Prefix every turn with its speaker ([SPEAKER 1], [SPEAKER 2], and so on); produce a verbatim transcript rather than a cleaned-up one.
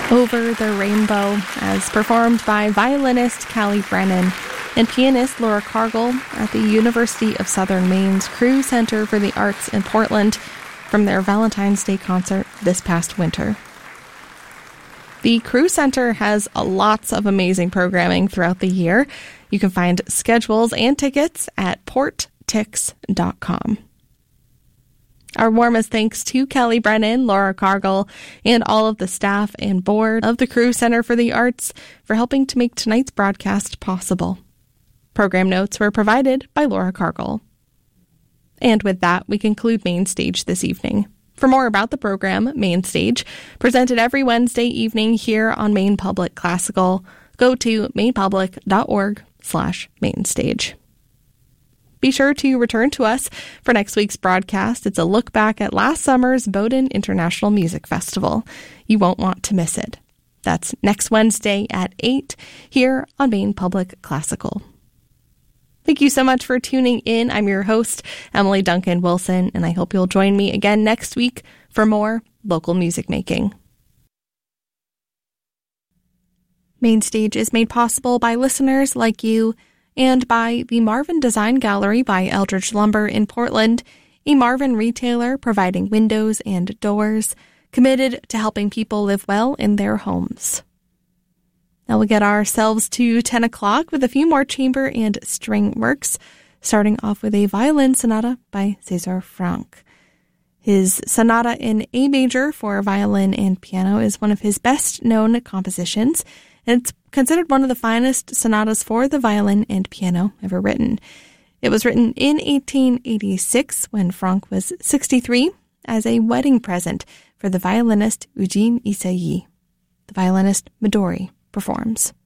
[SPEAKER 1] Over the Rainbow, as performed by violinist Callie Brennan and pianist Laura Cargill at the University of Southern Maine's Crew Center for the Arts in Portland from their Valentine's Day concert this past winter. The Crew Center has lots of amazing programming throughout the year. You can find schedules and tickets at port tix dot com. Our warmest thanks to Callie Brennan, Laura Cargill, and all of the staff and board of the Crew Center for the Arts for helping to make tonight's broadcast possible. Program notes were provided by Laura Cargill. And with that, we conclude Main Stage this evening. For more about the program, Main Stage, presented every Wednesday evening here on Maine Public Classical, go to mainpublic.org slash mainstage. Be sure to return to us for next week's broadcast. It's a look back at last summer's Bowdoin International Music Festival. You won't want to miss it. That's next Wednesday at eight here on Maine Public Classical. Thank you so much for tuning in. I'm your host, Emily Duncan Wilson, and I hope you'll join me again next week for more local music making. Main Stage is made possible by listeners like you and by the Marvin Design Gallery by Eldridge Lumber in Portland, a Marvin retailer providing windows and doors, committed to helping people live well in their homes. Now we'll get ourselves to ten o'clock with a few more chamber and string works, starting off with a violin sonata by César Franck. His sonata in A major for violin and piano is one of his best-known compositions, and it's considered one of the finest sonatas for the violin and piano ever written. It was written in eighteen eighty-six when Franck was sixty-three as a wedding present for the violinist Eugene Ysaÿe. The violinist Midori performs.